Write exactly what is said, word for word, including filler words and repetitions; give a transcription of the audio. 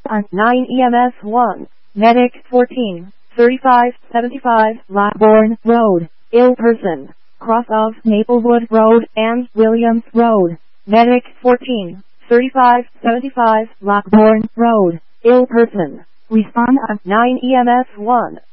on nine E M S one, Medic fourteen, thirty-five seventy-five Lockbourne Road, ill person, cross of Maplewood Road and Williams Road. Medic fourteen, thirty-five seventy-five Lockbourne Road, ill person. Respond on nine E M S one.